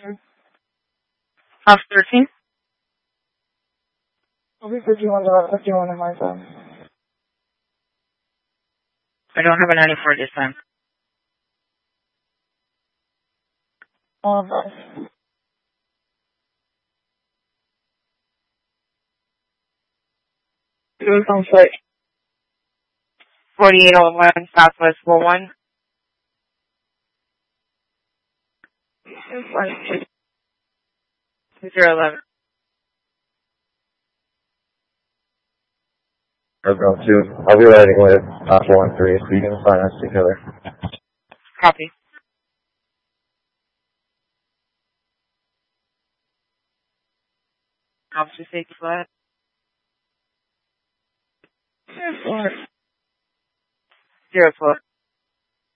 House 13? I'll be 51 on my side. I don't have a 94 this time. All of us. It on site. 4801 Southwest 41. It's like 011. I'll be riding with 413, so you can find us together. Copy. Officer safety flat. 012.